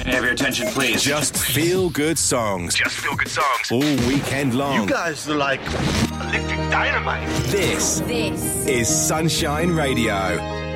Can I have your attention, please? Just feel good songs. Just feel good songs. All weekend long. You guys are like electric dynamite. This is Sunshine Radio.